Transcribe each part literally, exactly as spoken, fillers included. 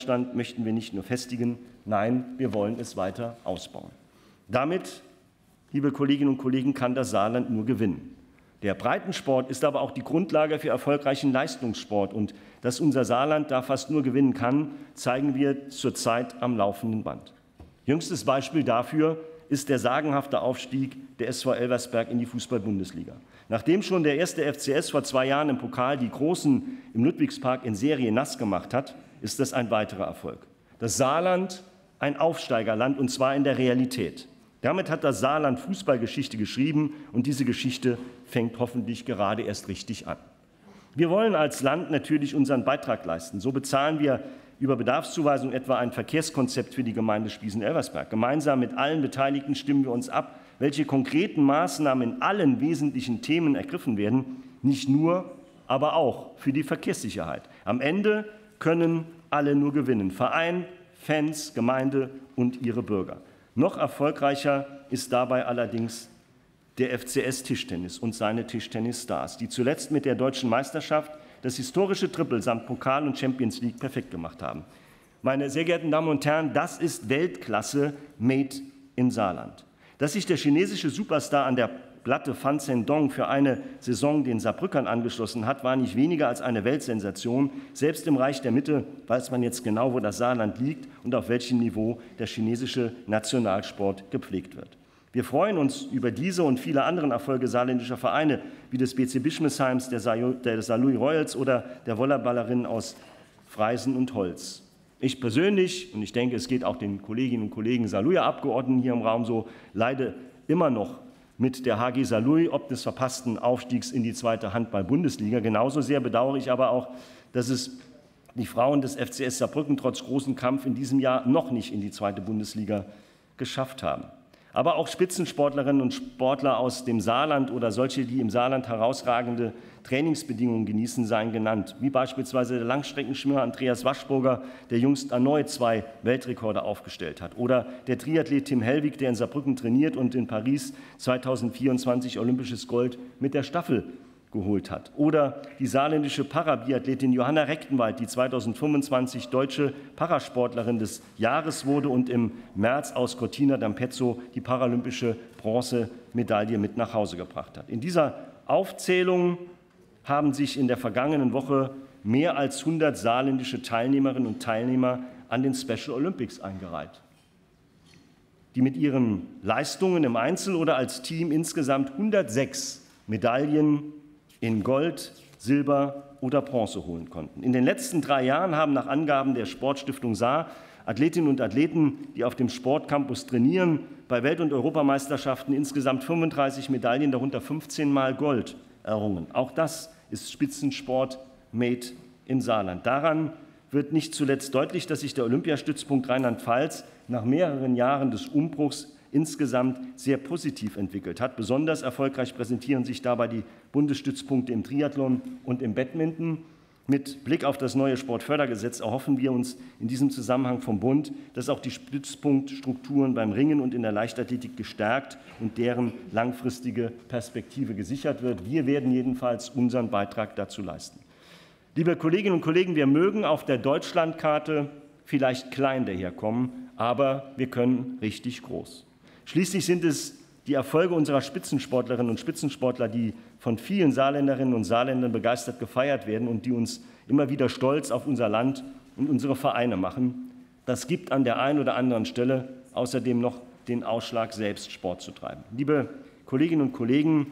Stand möchten wir nicht nur festigen, nein, wir wollen es weiter ausbauen. Damit, liebe Kolleginnen und Kollegen, kann das Saarland nur gewinnen. Der Breitensport ist aber auch die Grundlage für erfolgreichen Leistungssport. Und dass unser Saarland da fast nur gewinnen kann, zeigen wir zurzeit am laufenden Band. Jüngstes Beispiel dafür ist der sagenhafte Aufstieg der S V Elversberg in die Fußball-Bundesliga. Nachdem schon der erste F C S vor zwei Jahren im Pokal die Großen im Ludwigspark in Serie nass gemacht hat, ist das ein weiterer Erfolg. Das Saarland ein Aufsteigerland, und zwar in der Realität. Damit hat das Saarland Fußballgeschichte geschrieben, und diese Geschichte fängt hoffentlich gerade erst richtig an. Wir wollen als Land natürlich unseren Beitrag leisten. So bezahlen wir über Bedarfszuweisung etwa ein Verkehrskonzept für die Gemeinde Spiesen-Elversberg. Gemeinsam mit allen Beteiligten stimmen wir uns ab, welche konkreten Maßnahmen in allen wesentlichen Themen ergriffen werden, nicht nur, aber auch für die Verkehrssicherheit. Am Ende können alle nur gewinnen: Verein, Fans, Gemeinde und ihre Bürger. Noch erfolgreicher ist dabei allerdings der F C S Tischtennis und seine Tischtennisstars, die zuletzt mit der deutschen Meisterschaft das historische Triple samt Pokal und Champions League perfekt gemacht haben. Meine sehr geehrten Damen und Herren, das ist Weltklasse made in Saarland. Dass sich der chinesische Superstar an der Platte Fan Zhendong für eine Saison den Saarbrückern angeschlossen hat, war nicht weniger als eine Weltsensation. Selbst im Reich der Mitte weiß man jetzt genau, wo das Saarland liegt und auf welchem Niveau der chinesische Nationalsport gepflegt wird. Wir freuen uns über diese und viele andere Erfolge saarländischer Vereine, wie des B C Bischmesheims, der Saarlouis Royals oder der Volleyballerinnen aus Freisen und Holz. Ich persönlich, und ich denke, es geht auch den Kolleginnen und Kollegen Saarlouis-Abgeordneten hier im Raum so, leide immer noch mit der H G Saarlouis ob des verpassten Aufstiegs in die zweite Handball-Bundesliga. Genauso sehr bedauere ich aber auch, dass es die Frauen des F C S Saarbrücken trotz großem Kampf in diesem Jahr noch nicht in die zweite Bundesliga geschafft haben. Aber auch Spitzensportlerinnen und Sportler aus dem Saarland oder solche, die im Saarland herausragende Trainingsbedingungen genießen, seien genannt, wie beispielsweise der Langstreckenschwimmer Andreas Waschburger, der jüngst erneut zwei Weltrekorde aufgestellt hat, oder der Triathlet Tim Hellwig, der in Saarbrücken trainiert und in Paris zweitausendvierundzwanzig olympisches Gold mit der Staffel geholt hat, oder die saarländische Parabiathletin Johanna Rechtenwald, die zweitausendfünfundzwanzig deutsche Parasportlerin des Jahres wurde und im März aus Cortina d'Ampezzo die paralympische Bronzemedaille mit nach Hause gebracht hat. In dieser Aufzählung haben sich in der vergangenen Woche mehr als hundert saarländische Teilnehmerinnen und Teilnehmer an den Special Olympics eingereiht, die mit ihren Leistungen im Einzel oder als Team insgesamt hundertsechs Medaillen in Gold, Silber oder Bronze holen konnten. In den letzten drei Jahren haben nach Angaben der Sportstiftung Saar Athletinnen und Athleten, die auf dem Sportcampus trainieren, bei Welt- und Europameisterschaften insgesamt fünfunddreißig Medaillen, darunter fünfzehn Mal Gold, errungen. Auch das ist Spitzensport made in Saarland. Daran wird nicht zuletzt deutlich, dass sich der Olympiastützpunkt Rheinland-Pfalz nach mehreren Jahren des Umbruchs insgesamt sehr positiv entwickelt hat. Besonders erfolgreich präsentieren sich dabei die Bundesstützpunkte im Triathlon und im Badminton. Mit Blick auf das neue Sportfördergesetz erhoffen wir uns in diesem Zusammenhang vom Bund, dass auch die Stützpunktstrukturen beim Ringen und in der Leichtathletik gestärkt und deren langfristige Perspektive gesichert wird. Wir werden jedenfalls unseren Beitrag dazu leisten. Liebe Kolleginnen und Kollegen, wir mögen auf der Deutschlandkarte vielleicht klein daherkommen, aber wir können richtig groß. Schließlich sind es die Erfolge unserer Spitzensportlerinnen und Spitzensportler, die von vielen Saarländerinnen und Saarländern begeistert gefeiert werden und die uns immer wieder stolz auf unser Land und unsere Vereine machen. Das gibt an der einen oder anderen Stelle außerdem noch den Ausschlag, selbst Sport zu treiben. Liebe Kolleginnen und Kollegen,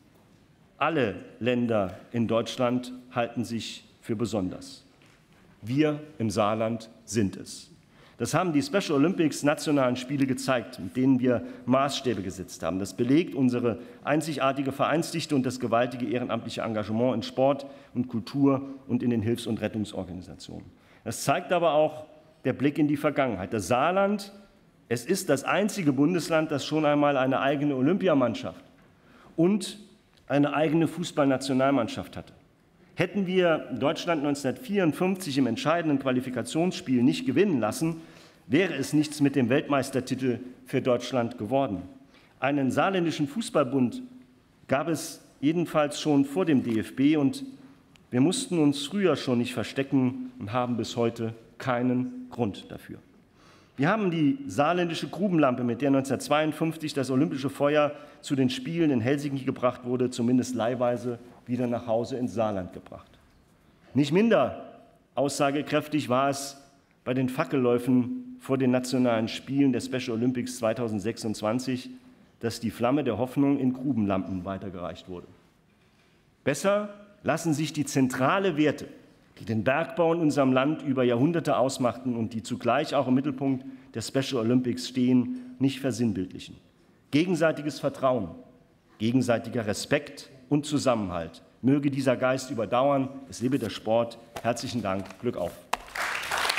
alle Länder in Deutschland halten sich für besonders. Wir im Saarland sind es. Das haben die Special Olympics nationalen Spiele gezeigt, mit denen wir Maßstäbe gesetzt haben. Das belegt unsere einzigartige Vereinsdichte und das gewaltige ehrenamtliche Engagement in Sport und Kultur und in den Hilfs- und Rettungsorganisationen. Das zeigt aber auch der Blick in die Vergangenheit. Das Saarland, es ist das einzige Bundesland, das schon einmal eine eigene Olympiamannschaft und eine eigene Fußballnationalmannschaft hatte. Hätten wir Deutschland neunzehnhundertvierundfünfzig im entscheidenden Qualifikationsspiel nicht gewinnen lassen, wäre es nichts mit dem Weltmeistertitel für Deutschland geworden. Einen saarländischen Fußballbund gab es jedenfalls schon vor dem D F B, und wir mussten uns früher schon nicht verstecken und haben bis heute keinen Grund dafür. Wir haben die saarländische Grubenlampe, mit der neunzehnhundertzweiundfünfzig das olympische Feuer zu den Spielen in Helsinki gebracht wurde, zumindest leihweise wieder nach Hause ins Saarland gebracht. Nicht minder aussagekräftig war es bei den Fackelläufen vor den nationalen Spielen der Special Olympics zweitausendsechsundzwanzig, dass die Flamme der Hoffnung in Grubenlampen weitergereicht wurde. Besser lassen sich die zentralen Werte, die den Bergbau in unserem Land über Jahrhunderte ausmachten und die zugleich auch im Mittelpunkt der Special Olympics stehen, nicht versinnbildlichen. Gegenseitiges Vertrauen, gegenseitiger Respekt und Zusammenhalt. Möge dieser Geist überdauern. Es lebe der Sport. Herzlichen Dank. Glück auf.